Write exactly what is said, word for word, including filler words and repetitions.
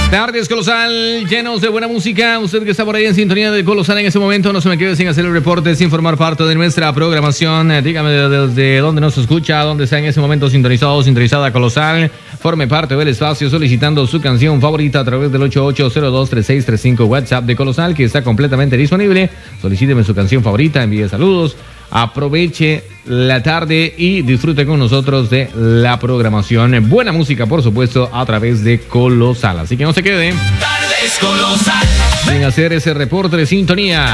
Tardes Colosal, llenos de buena música. Usted que está por ahí en sintonía de Colosal en ese momento, no se me quede sin hacer el reporte, sin formar parte de nuestra programación. Eh, dígame desde dónde nos escucha, dónde está en ese momento sintonizado, sintonizada Colosal. Forme parte del espacio solicitando su canción favorita a través del ocho ocho cero dos tres seis tres cinco WhatsApp de Colosal, que está completamente disponible. Solicíteme su canción favorita, envíe saludos. Aproveche la tarde y disfrute con nosotros de la programación. Buena música, por supuesto, a través de Colosal. Así que no se quede Tardes Colosal. sin hacer ese reporte de sintonía.